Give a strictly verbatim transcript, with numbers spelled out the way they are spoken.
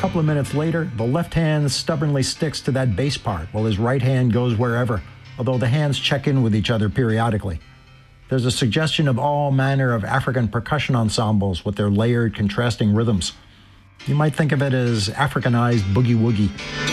couple of minutes later, the left hand stubbornly sticks to that bass part while his right hand goes wherever, although the hands check in with each other periodically. There's a suggestion of all manner of African percussion ensembles with their layered, contrasting rhythms. You might think of it as Africanized boogie-woogie.